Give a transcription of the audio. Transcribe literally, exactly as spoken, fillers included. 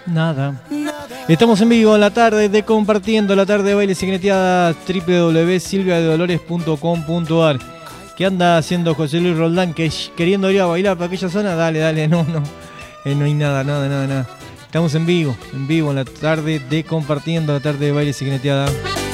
Nada. Estamos en vivo en la tarde de Compartiendo, la tarde de Bailes y Jineteadas, doble u doble u doble u punto silvia de dolores punto com punto a r. ¿Qué anda haciendo José Luis Roldán? Que queriendo ir a bailar para aquella zona, dale, dale, no, no. Eh, no hay nada, nada, nada, nada. Estamos en vivo, en vivo en la tarde de Compartiendo, la tarde de Bailes y Jineteadas.